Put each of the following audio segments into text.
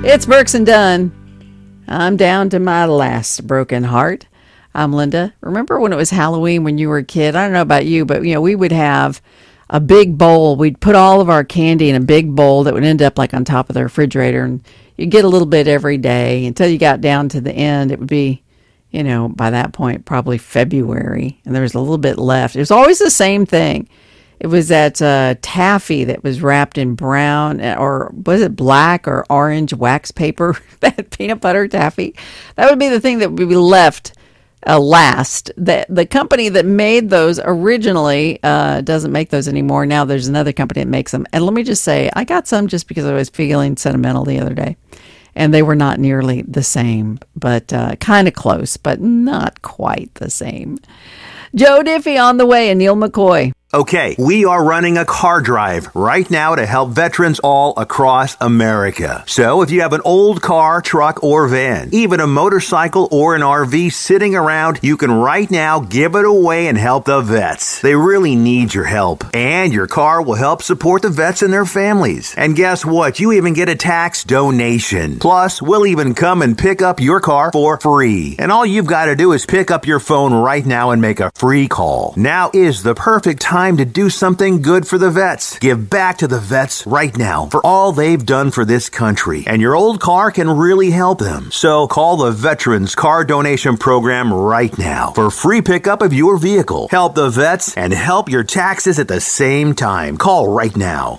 It's Burks and Dunn. I'm down to my last broken heart. I'm Linda. Remember when it was Halloween when you were a kid? I don't know about you, but we would have a big bowl. We'd put all of our candy in a big bowl that would end up like on top of the refrigerator, and you'd get a little bit every day until you got down to the end. It would be, by that point, probably February, and there was a little bit left. It was always the same thing. It was that taffy that was wrapped in brown, or was it black or orange wax paper, that peanut butter taffy. That would be the thing that would be left last. The company that made those originally doesn't make those anymore. Now there's another company that makes them. And let me just say, I got some just because I was feeling sentimental the other day. And they were not nearly the same, but kind of close, but not quite the same. Joe Diffie on the way and Neil McCoy. Okay, we are running a car drive right now to help veterans all across America. So if you have an old car, truck, or van, even a motorcycle or an RV sitting around, you can right now give it away and help the vets. They really need your help. And your car will help support the vets and their families. And guess what? You even get a tax donation. Plus, we'll even come and pick up your car for free. And all you've got to do is pick up your phone right now and make a free call. Now is the perfect time to do something good for the vets. Give back to the vets right now for all they've done for this country. And your old car can really help them. So call the Veterans Car Donation Program right now for free pickup of your vehicle. Help the vets and help your taxes at the same time. Call right now.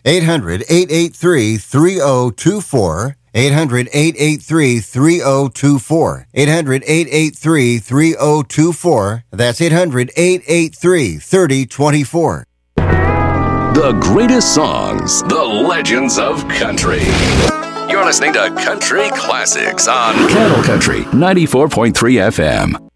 800-883-3024. 800-883-3024. 800-883-3024. That's 800-883-3024. The greatest songs, the legends of country. You're listening to Country Classics on Cattle Country 94.3 FM.